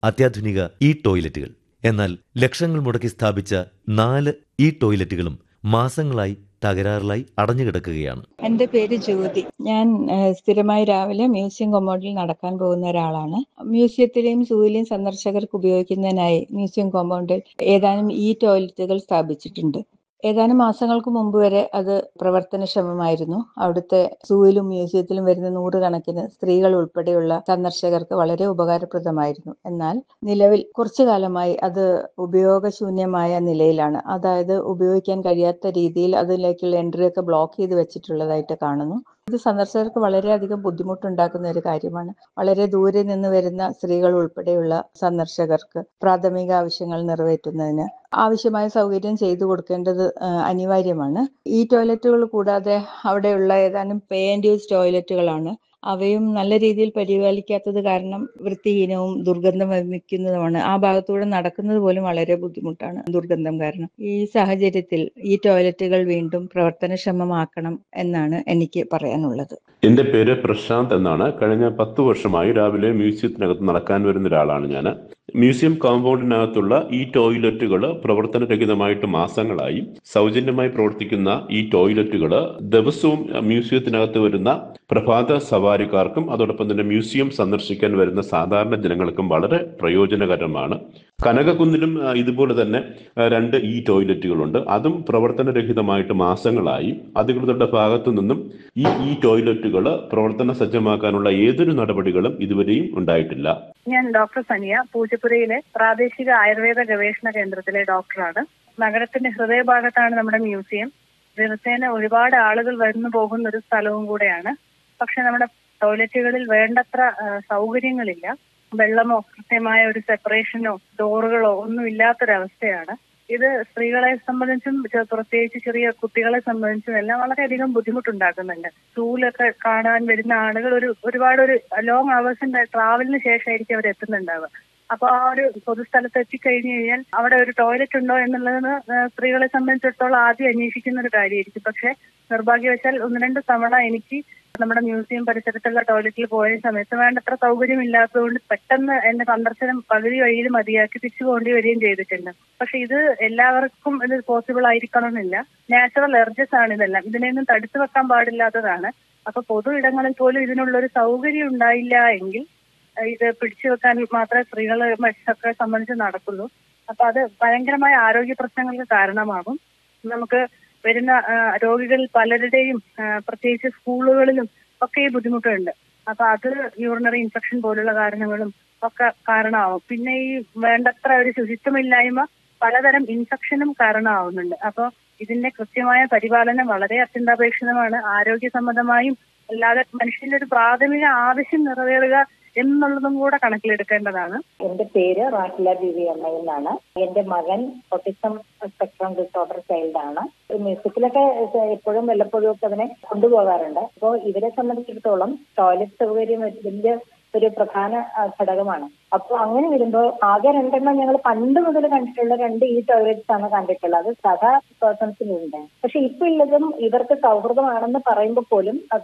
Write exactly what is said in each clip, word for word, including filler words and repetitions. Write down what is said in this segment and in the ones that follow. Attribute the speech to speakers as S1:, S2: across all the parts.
S1: അത്യാധുനിക ഇ ടോയ്ലറ്റുകൾ. എന്നാൽ ലക്ഷങ്ങൾ മുടക്കി സ്ഥാപിച്ച നാല് ഇ ടോയ്ലറ്റുകളും മാസങ്ങളായി തകരാറിലായി അടഞ്ഞുകിടക്കുകയാണ്.
S2: എന്റെ പേര് ജ്യോതി. ഞാൻ ഏഹ്, സ്ഥിരമായി രാവിലെ മ്യൂസിയം കോമ്പൗണ്ടിൽ നടക്കാൻ പോകുന്ന ഒരാളാണ്. മ്യൂസിയത്തിലെയും സൂയിലെയും സന്ദർശകർക്ക് ഉപയോഗിക്കുന്നതിനായി മ്യൂസിയം കോമ്പൗണ്ടിൽ ഏതാനും ഇ ടോയ്ലറ്റുകൾ സ്ഥാപിച്ചിട്ടുണ്ട്. ഏതാനും മാസങ്ങൾക്ക് മുമ്പ് വരെ അത് പ്രവർത്തനക്ഷമമായിരുന്നു. അവിടുത്തെ സൂയിലും മ്യൂസിയത്തിലും വരുന്ന നൂറുകണക്കിന് സ്ത്രീകൾ ഉൾപ്പെടെയുള്ള സന്ദർശകർക്ക് വളരെ ഉപകാരപ്രദമായിരുന്നു. എന്നാൽ നിലവിൽ കുറച്ചു കാലമായി അത് ഉപയോഗശൂന്യമായ നിലയിലാണ്. അതായത് ഉപയോഗിക്കാൻ കഴിയാത്ത രീതിയിൽ അതിലേക്കുള്ള എൻട്രി ഒക്കെ ബ്ലോക്ക് ചെയ്ത് വെച്ചിട്ടുള്ളതായിട്ട് കാണുന്നു. ഇത് സന്ദർശകർക്ക് വളരെയധികം ബുദ്ധിമുട്ടുണ്ടാക്കുന്ന ഒരു കാര്യമാണ്. വളരെ ദൂരെ നിന്ന് വരുന്ന സ്ത്രീകൾ ഉൾപ്പെടെയുള്ള സന്ദർശകർക്ക് പ്രാഥമിക ആവശ്യങ്ങൾ നിറവേറ്റുന്നതിന് ആവശ്യമായ സൗകര്യം ചെയ്തു കൊടുക്കേണ്ടത് ഏഹ്, അനിവാര്യമാണ്. ഈ ടോയ്ലറ്റുകൾ കൂടാതെ അവിടെയുള്ള ഏതാനും പേ ആൻഡ് യൂസ് ടോയ്ലറ്റുകളാണ്. അവയും നല്ല രീതിയിൽ പരിപാലിക്കാത്തത് കാരണം വൃത്തിഹീനവും ദുർഗന്ധം വമിക്കുന്നതുമാണ്. ആ ഭാഗത്തൂടെ നടക്കുന്നത് പോലും വളരെ ബുദ്ധിമുട്ടാണ് ദുർഗന്ധം കാരണം. ഈ സാഹചര്യത്തിൽ ഈ ടോയ്ലറ്റുകൾ വീണ്ടും പ്രവർത്തനക്ഷമമാക്കണം എന്നാണ് എനിക്ക് പറയാനുള്ളത്.
S3: എൻ്റെ പേര് പ്രശാന്ത് എന്നാണ്. കഴിഞ്ഞ പത്ത് വർഷമായി രാവിലെ മ്യൂസിയത്തിനകത്ത് നടക്കാൻ വരുന്ന ഒരാളാണ് ഞാൻ. മ്യൂസിയം കോമ്പൗണ്ടിനകത്തുള്ള ഈ ടോയ്ലറ്റുകൾ പ്രവർത്തനരഹിതമായിട്ട് മാസങ്ങളായി. സൗജന്യമായി പ്രവർത്തിക്കുന്ന ഈ ടോയ്ലറ്റുകൾ ദിവസവും മ്യൂസിയത്തിനകത്ത് വരുന്ന പ്രഭാത സവാരിക്കാർക്കും അതോടൊപ്പം തന്നെ മ്യൂസിയം സന്ദർശിക്കാൻ വരുന്ന സാധാരണ ജനങ്ങൾക്കും വളരെ പ്രയോജനകരമാണ്. കനകക്കുന്നിലും ആ, ഇതുപോലെ തന്നെ ആ, രണ്ട് ഈ ടോയ്ലറ്റുകളുണ്ട്. അതും പ്രവർത്തനരഹിതമായിട്ട് മാസങ്ങളായി. അധികൃതരുടെ ഭാഗത്തു നിന്നും ഈ ഈ ടോയ്ലറ്റുകൾ പ്രവർത്തന സജ്ജമാക്കാനുള്ള ഏതൊരു നടപടികളും ഇതുവരെയും ഉണ്ടായിട്ടില്ല.
S4: ഞാൻ ഡോക്ടർ സനിയ, പൂജപ്പുരയിലെ പ്രാദേശിക ആയുർവേദ ഗവേഷണ കേന്ദ്രത്തിലെ ഡോക്ടറാണ്. നഗരത്തിന്റെ ഹൃദയഭാഗത്താണ് നമ്മുടെ മ്യൂസിയം. ദിവസേന ഒരുപാട് ആളുകൾ വരുന്നു പോകുന്ന ഒരു സ്ഥലവും കൂടെയാണ്. പക്ഷെ നമ്മുടെ ടോയ്ലറ്റുകളിൽ വേണ്ടത്ര ആ, സൗകര്യങ്ങളില്ല. വെള്ളമോ കൃത്യമായ ഒരു സെപ്പറേഷനോ ഡോറുകളോ ഒന്നും ഇല്ലാത്തൊരവസ്ഥയാണ്. ഇത് സ്ത്രീകളെ സംബന്ധിച്ചും ചെ- പ്രത്യേകിച്ച് ചെറിയ കുട്ടികളെ സംബന്ധിച്ചും എല്ലാം വളരെയധികം ബുദ്ധിമുട്ടുണ്ടാക്കുന്നുണ്ട്. സ്കൂളൊക്കെ കാണാൻ വരുന്ന ആളുകൾ ഒരു ഒരുപാട് ഒരു ലോങ് അവേഴ്സിന്റെ ട്രാവലിന് ശേഷമായിരിക്കും അവർ എത്തുന്നുണ്ടാവുക. അപ്പൊ ആ ഒരു പൊതുസ്ഥലത്ത് എത്തിക്കഴിഞ്ഞു കഴിഞ്ഞാൽ അവിടെ ഒരു ടോയ്ലറ്റ് ഉണ്ടോ എന്നുള്ളത് സ്ത്രീകളെ സംബന്ധിച്ചിടത്തോളം ആദ്യം അന്വേഷിക്കുന്ന ഒരു കാര്യമായിരിക്കും. പക്ഷെ നിർഭാഗ്യവശാൽ ഒന്ന് രണ്ട് തവണ എനിക്ക് നമ്മുടെ മ്യൂസിയം പരിസരത്തുള്ള ടോയ്ലറ്റിൽ പോയ സമയത്ത് വേണ്ടത്ര സൗകര്യം ഇല്ലാത്തതുകൊണ്ട് പെട്ടെന്ന് എന്റെ സന്ദർശനം പകുതി വഴിയിൽ മതിയാക്കി തിരിച്ചു പോകേണ്ടി വരികയും ചെയ്തിട്ടുണ്ട്. പക്ഷെ ഇത് എല്ലാവർക്കും ഇത് പോസിബിൾ ആയിരിക്കണമെന്നില്ല. നാച്ചുറൽ എർജസ് ആണ് ഇതെല്ലാം. ഇതിനെയൊന്നും തടുത്തു വെക്കാൻ പാടില്ലാത്തതാണ്. അപ്പൊ പൊതു ഇടങ്ങളിൽ പോലും ഇതിനുള്ളൊരു സൗകര്യം ഉണ്ടായില്ല എങ്കിൽ ഇത് പിടിച്ചു വെക്കാൻ മാത്രമേ സ്ത്രീകളെ മറ്റൊക്കെ സംബന്ധിച്ച് നടക്കുള്ളൂ. അപ്പൊ അത് ഭയങ്കരമായ ആരോഗ്യ പ്രശ്നങ്ങൾക്ക് കാരണമാകും. നമുക്ക് വരുന്ന ആ, രോഗികളിൽ പലരുടെയും ആ, പ്രത്യേകിച്ച് സ്കൂളുകളിലും ഒക്കെ ഈ ബുദ്ധിമുട്ടുണ്ട്. അപ്പൊ അത് യൂറിനറി ഇൻഫെക്ഷൻ പോലുള്ള കാരണങ്ങളും ഒക്കെ കാരണമാവും. പിന്നെ ഈ വേണ്ടത്ര ഒരു ശുചിത്വമില്ലായ്മ പലതരം ഇൻഫെക്ഷനും കാരണമാവുന്നുണ്ട്. അപ്പൊ ഇതിന്റെ കൃത്യമായ പരിപാലനം വളരെ അത്യന്താപേക്ഷിതമാണ്. ആരോഗ്യ സംബന്ധമായും അല്ലാതെ മനുഷ്യന്റെ ഒരു പ്രാഥമിക ആവശ്യം നിറവേറുക എന്നുള്ളതും കൂടെ കണക്കിലെടുക്കേണ്ടതാണ്.
S5: എന്റെ പേര് റാഹില ബിവി അമ്മ എന്നാണ്. എന്റെ മകൻ ഓട്ടിസം സ്പെക്ട്രം ഡിസോർഡർ ചൈൽഡ് ആണ്. മ്യൂസിയത്തിലൊക്കെ എപ്പോഴും വല്ലപ്പോഴും ഒക്കെ അതിനെ കൊണ്ടുപോകാറുണ്ട്. അപ്പോൾ ഇവരെ സംബന്ധിച്ചിടത്തോളം ടോയ്ലറ്റ് സൗകര്യം വലിയ ഒരു പ്രധാന ആ, ഘടകമാണ്. അപ്പോൾ അങ്ങനെ വരുമ്പോൾ ആകെ രണ്ടെണ്ണം ഞങ്ങൾ പണ്ട് മുതൽ കണ്ടിട്ടുള്ള രണ്ട് ഈ ടോയ്ലറ്റ്സ് ആണ് കണ്ടിട്ടുള്ളത്. അത് സാധാ പേഴ്സൺസിനുണ്ട്. പക്ഷെ ഇപ്പൊ ഉള്ളതും ഇവർക്ക് സൗഹൃദമാണെന്ന് പറയുമ്പോൾ പോലും അത്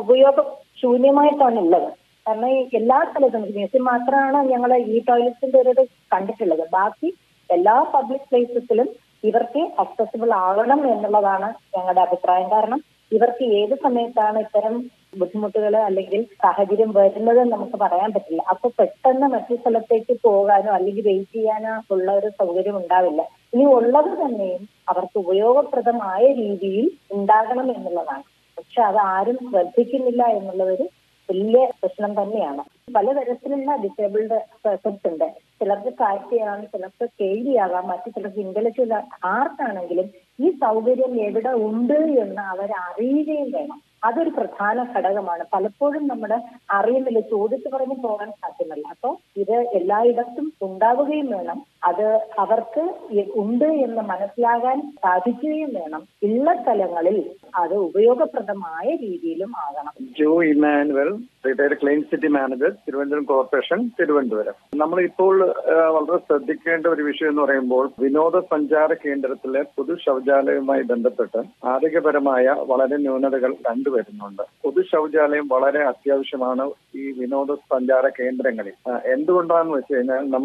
S5: ഉപയോഗശൂന്യമായിട്ടാണ് ഉള്ളത്. കാരണം ഈ എല്ലാ സ്ഥലത്തും മ്യൂസിയം മാത്രമാണ് ഞങ്ങൾ ഈ ടോയ്ലറ്റ്സിന്റെ ഒരു ഇത് കണ്ടിട്ടുള്ളത്. ബാക്കി എല്ലാ പബ്ലിക് പ്ലേസസിലും ഇവർക്ക് അക്സസിബിൾ ആകണം എന്നുള്ളതാണ് ഞങ്ങളുടെ അഭിപ്രായം. കാരണം ഇവർക്ക് ഏത് സമയത്താണ് ഇത്തരം ബുദ്ധിമുട്ടുകൾ അല്ലെങ്കിൽ സാഹചര്യം വരുന്നത് നമുക്ക് പറയാൻ പറ്റില്ല. അപ്പൊ പെട്ടെന്ന് മറ്റു സ്ഥലത്തേക്ക് പോകാനോ അല്ലെങ്കിൽ വെയിറ്റ് ചെയ്യാനോ ഉള്ള ഒരു സൗകര്യം ഉണ്ടാവില്ല. ഇനി ഉള്ളത് തന്നെയും അവർക്ക് ഉപയോഗപ്രദമായ രീതിയിൽ ഉണ്ടാകണം എന്നുള്ളതാണ്. പക്ഷെ അത് ആരും ശ്രദ്ധിക്കുന്നില്ല എന്നുള്ളതൊരു വലിയ പ്രശ്നം തന്നെയാണ്. പലതരത്തിലുള്ള ഡിസേബിൾഡ് പേഴ്സൺസ് ഉണ്ട്. ചിലർക്ക് കാഴ്ചയാണ്, ചിലർക്ക് കേൾവിയാകാം, മറ്റു ചിലർക്ക് ഇന്റലക്ച്വൽ. ആർക്കാണെങ്കിലും ഈ സൗകര്യം എവിടെ ഉണ്ട് എന്ന് അവർ അറിയുകയും വേണം. അതൊരു പ്രധാന ഘടകമാണ്. പലപ്പോഴും നമ്മുടെ അറിയുന്നില്ല, ചോദിച്ചു പറഞ്ഞ് പോകാൻ സാധ്യമല്ല. അപ്പോൾ ഇത് എല്ലായിടത്തും ഉണ്ടാവുകയും വേണം. അത് അവർക്ക് ഉണ്ട് എന്ന് മനസ്സിലാകാൻ സാധിക്കുകയും വേണം. ഉള്ള സ്ഥലങ്ങളിൽ അത് ഉപയോഗപ്രദമായ രീതിയിലും ആകണം.
S6: ജോ Emmanuel, retired clean city manager, Thiruvananthapuram corporation, Thiruvananthapuram. നമ്മളിപ്പോൾ വളരെ ശ്രദ്ധിക്കേണ്ട ഒരു വിഷയം എന്ന് പറയുമ്പോൾ വിനോദസഞ്ചാര കേന്ദ്രത്തിലെ പൊതു ശൗചാലയവുമായി ബന്ധപ്പെട്ട് ആരോഗ്യപരമായ വളരെ ന്യൂനതകൾ കണ്ടുവരുന്നുണ്ട്. പൊതു ശൗചാലയം വളരെ അത്യാവശ്യമാണ് ഈ വിനോദസഞ്ചാര കേന്ദ്രങ്ങളിൽ. എന്തുകൊണ്ടാണെന്ന് വെച്ച് കഴിഞ്ഞാൽ